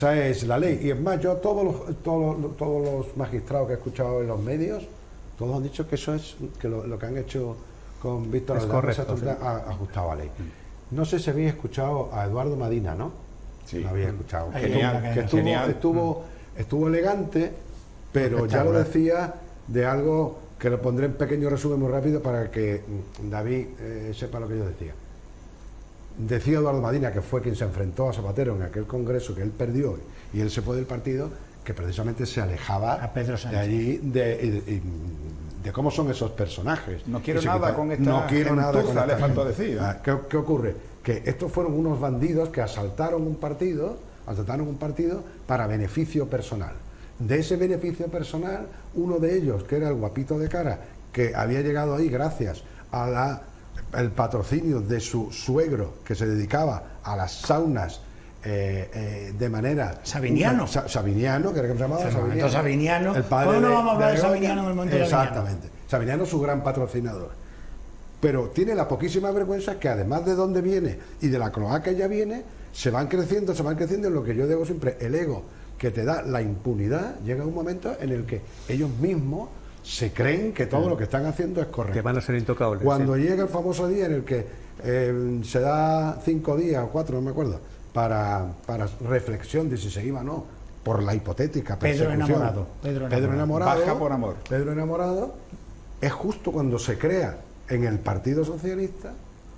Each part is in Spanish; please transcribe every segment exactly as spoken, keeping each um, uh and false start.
Esa es la ley. Y es más, yo todos los, todos, los, todos los magistrados que he escuchado en los medios, todos han dicho que eso es, que lo, lo que han hecho con Víctor es correcto, sí. ha ajustado a ley. No sé si habéis escuchado a Eduardo Madina, ¿no? Sí. Lo habéis escuchado. Genial, que estuvo, genial. estuvo, estuvo elegante, pero ya lo decía de algo que lo pondré en pequeño resumen muy rápido para que David eh, sepa lo que yo decía. Decía Eduardo Madina, que fue quien se enfrentó a Zapatero en aquel congreso que él perdió y él se fue del partido, que precisamente se alejaba a Pedro de allí de, de, de, de cómo son esos personajes. No quiero nada con esta no quiero nada con le esta faltó decir. ¿eh? ¿Qué, ¿Qué ocurre? Que estos fueron unos bandidos que asaltaron un partido, asaltaron un partido para beneficio personal. De ese beneficio personal, uno de ellos, que era el guapito de cara, que había llegado ahí gracias a la el patrocinio de su suegro, que se dedicaba a las saunas eh, eh, de manera... Sabiniano. Sa, Sabiniano, que era que se llamaba Sabiniano. Sabiniano. El padre ¿Cómo no de, vamos a hablar de, de Sabiniano en el momento de Exactamente. Sabiniano es su gran patrocinador. Pero tiene la poquísima vergüenza que además de dónde viene y de la cloaca que ella viene, se van creciendo, se van creciendo en lo que yo digo siempre, el ego que te da la impunidad, llega un momento en el que ellos mismos se creen que todo lo que están haciendo es correcto. Que van a ser intocables. Cuando sí. llega el famoso día en el que eh, se da cinco días o cuatro, no me acuerdo, para, para reflexión de si se iba o no, por la hipotética Pedro enamorado. Pedro enamorado. Pedro enamorado. Baja por amor. Pedro enamorado es justo cuando se crea en el Partido Socialista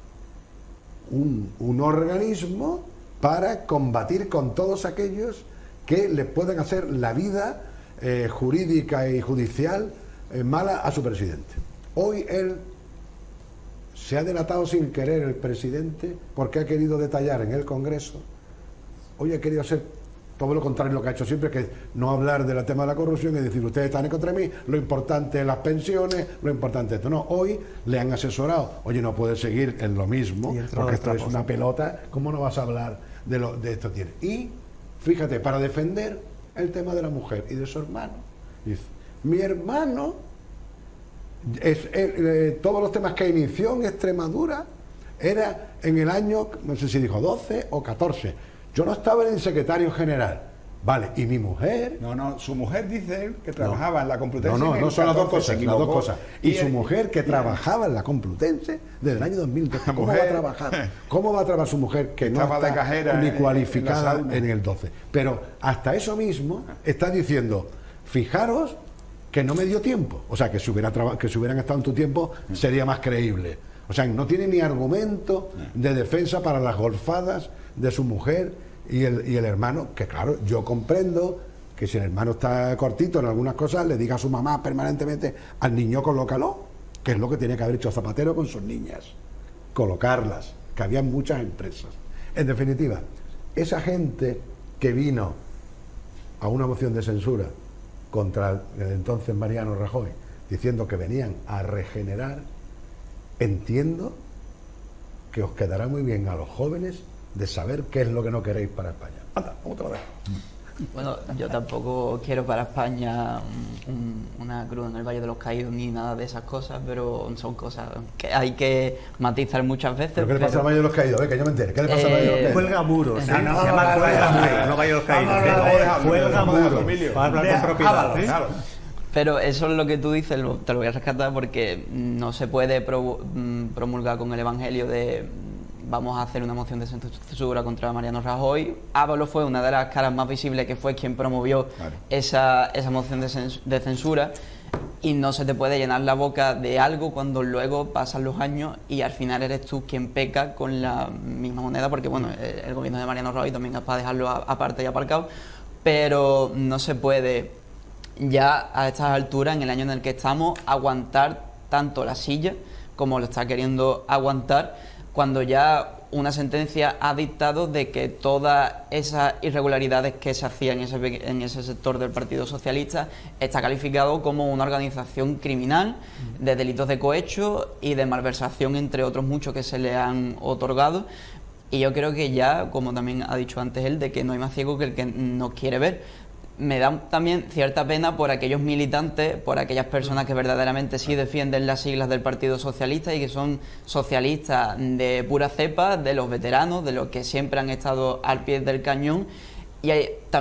un, un organismo para combatir con todos aquellos que le pueden hacer la vida eh, jurídica y judicial eh, mala a su presidente. Hoy él se ha delatado sin querer el presidente porque ha querido detallar en el Congreso, hoy ha querido hacer todo lo contrario de lo que ha hecho siempre, que es no hablar del tema de la corrupción y decir, ustedes están en contra de mí, lo importante es las pensiones, lo importante es esto. No, hoy le han asesorado, oye, no puedes seguir en lo mismo, porque esto es una pelota, ¿cómo no vas a hablar de, lo, de esto? Tiene. Y, fíjate, para defender el tema de la mujer y de su hermano, dice, mi hermano, es, eh, todos los temas que inició en Extremadura, era en el año, no sé si dijo doce o catorce, yo no estaba en el secretario general, vale, y mi mujer... No, no, su mujer dice él que trabajaba no, en la Complutense. No, no, no son las dos cosas, las dos cosas. Y, y su él, mujer que y trabajaba él. en la Complutense desde el año dos mil doce. ¿Cómo mujer, va a trabajar? ¿Cómo va a trabajar su mujer que no está de cajera ni en, cualificada en, en, en el doce? Pero hasta eso mismo está diciendo, fijaros que no me dio tiempo. O sea, que si, hubiera que si hubieran estado en tu tiempo sería más creíble. O sea, no tiene ni argumento de defensa para las golfadas de su mujer y el, y el hermano, que claro, yo comprendo que si el hermano está cortito en algunas cosas, le diga a su mamá permanentemente, al niño colócalo, que es lo que tenía que haber hecho Zapatero con sus niñas, colocarlas, que había muchas empresas. En definitiva, esa gente que vino a una moción de censura contra el entonces Mariano Rajoy, diciendo que venían a regenerar, entiendo que os quedará muy bien a los jóvenes de saber qué es lo que no queréis para España. Anda, ¿cómo te va a dar? Bueno, yo tampoco quiero para España un, un, una cruz en el Valle de los Caídos ni nada de esas cosas, pero son cosas que hay que matizar muchas veces. ¿Pero qué le pasa al Valle de los Caídos? Ve, que yo me entere. ¿Qué le pasa eh, al Valle de los Caídos? Cuelga muros. No, ¿eh? no, Se llama cuelga muros, no Valle de los Caídos. Cuelga muros. Para hablar con propiedad. ¿eh? Claro. Pero eso es lo que tú dices, lo, te lo voy a rescatar porque no se puede pro, promulgar con el evangelio de vamos a hacer una moción de censura contra Mariano Rajoy. Ábalos fue una de las caras más visibles, que fue quien promovió claro. esa, esa moción de, cens de censura, y no se te puede llenar la boca de algo cuando luego pasan los años y al final eres tú quien peca con la misma moneda, porque bueno, el gobierno de Mariano Rajoy también es para dejarlo aparte y aparcado, pero no se puede ya a estas alturas, en el año en el que estamos, aguantar tanto la silla como lo está queriendo aguantar, cuando ya una sentencia ha dictado de que todas esas irregularidades que se hacían en ese, en ese sector del Partido Socialista está calificado como una organización criminal de delitos de cohecho y de malversación, entre otros muchos que se le han otorgado. Y yo creo que ya, como también ha dicho antes él, de que no hay más ciego que el que no quiere ver. Me da también cierta pena por aquellos militantes, por aquellas personas que verdaderamente sí defienden las siglas del Partido Socialista y que son socialistas de pura cepa, de los veteranos, de los que siempre han estado al pie del cañón. Y hay, también